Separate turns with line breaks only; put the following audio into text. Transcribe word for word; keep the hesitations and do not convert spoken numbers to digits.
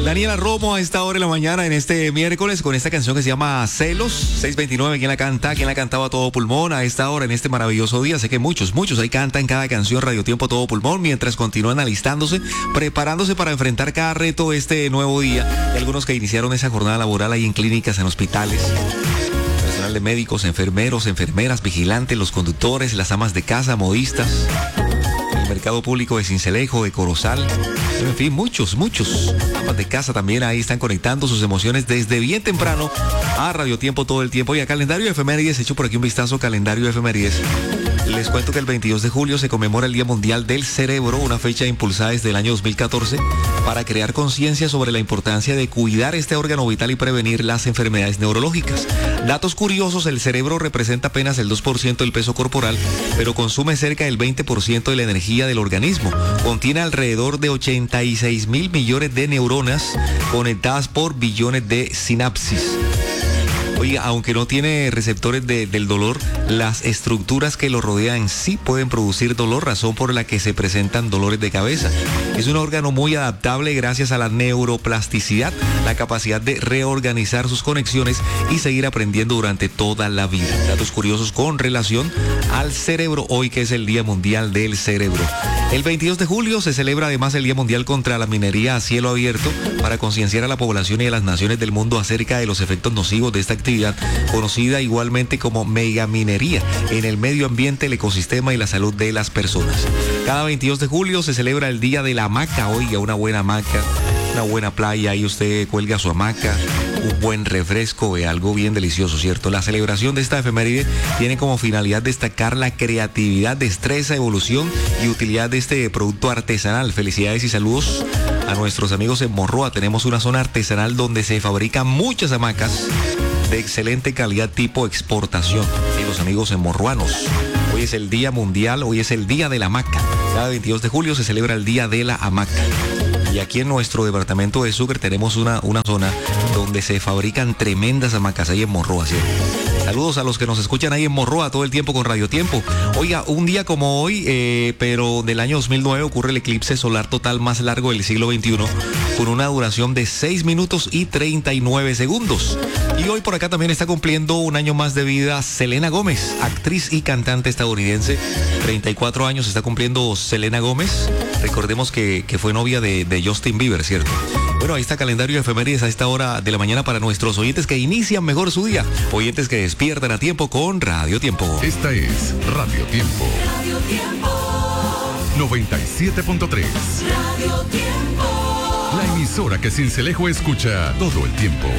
Daniela Romo a esta hora de la mañana en este miércoles con esta canción que se llama Celos, seis veintinueve. ¿Quién la canta? ¿Quién la cantaba a todo pulmón a esta hora en este maravilloso día? Sé que muchos, muchos ahí cantan cada canción Radio Tiempo a todo pulmón mientras continúan alistándose, preparándose para enfrentar cada reto este nuevo día. Y algunos que iniciaron esa jornada laboral ahí en clínicas, en hospitales. Personal de médicos, enfermeros, enfermeras, vigilantes, los conductores, las amas de casa, modistas. El mercado público de Sincelejo, de Corozal, en fin, muchos, muchos amas de casa también ahí están conectando sus emociones desde bien temprano a Radio Tiempo todo el tiempo. Y a calendario de efemérides, hecho por aquí un vistazo, calendario de efemérides. Les cuento que el veintidós de julio se conmemora el Día Mundial del Cerebro, una fecha impulsada desde el año dos mil catorce para crear conciencia sobre la importancia de cuidar este órgano vital y prevenir las enfermedades neurológicas. Datos curiosos: el cerebro representa apenas el dos por ciento del peso corporal, pero consume cerca del veinte por ciento de la energía del organismo. Contiene alrededor de ochenta y seis mil millones de neuronas conectadas por billones de sinapsis. Oiga, aunque no tiene receptores de, del dolor, las estructuras que lo rodean sí pueden producir dolor, razón por la que se presentan dolores de cabeza. Es un órgano muy adaptable gracias a la neuroplasticidad, la capacidad de reorganizar sus conexiones y seguir aprendiendo durante toda la vida. Datos curiosos con relación al cerebro, hoy que es el Día Mundial del Cerebro. El veintidós de julio se celebra además el Día Mundial contra la Minería a Cielo Abierto para concienciar a la población y a las naciones del mundo acerca de los efectos nocivos de esta actividad, conocida igualmente como megaminería, en el medio ambiente, el ecosistema y la salud de las personas. Cada veintidós de julio se celebra el Día de la Hamaca. Oiga, una buena hamaca, una buena playa, ahí usted cuelga su hamaca, un buen refresco, eh, algo bien delicioso, ¿cierto? La celebración de esta efeméride tiene como finalidad destacar la creatividad, destreza, evolución y utilidad de este producto artesanal. Felicidades y saludos a nuestros amigos en Morroa. Tenemos una zona artesanal donde se fabrican muchas hamacas de excelente calidad tipo exportación. Y los amigos en morruanos, hoy es el Día Mundial, hoy es el Día de la Hamaca. Cada veintidós de julio se celebra el Día de la Hamaca. Y aquí en nuestro departamento de Sucre tenemos una, una zona donde se fabrican tremendas hamacas ahí en Morroa, ¿cierto? Saludos a los que nos escuchan ahí en Morroa todo el tiempo con Radio Tiempo. Oiga, un día como hoy, eh, pero del año dos mil nueve, ocurre el eclipse solar total más largo del siglo veintiuno, con una duración de seis minutos y treinta y nueve segundos. Y hoy por acá también está cumpliendo un año más de vida Selena Gómez, actriz y cantante estadounidense. treinta y cuatro años está cumpliendo Selena Gómez. Recordemos que, que fue novia de, de Justin Bieber, ¿cierto? Bueno, ahí está calendario de efemérides a esta hora de la mañana para nuestros oyentes que inician mejor su día. Oyentes que despiertan a tiempo con Radio Tiempo.
Esta es Radio Tiempo.
Radio Tiempo.
noventa y siete punto tres.
Radio Tiempo.
La emisora que Sincelejo escucha todo el tiempo.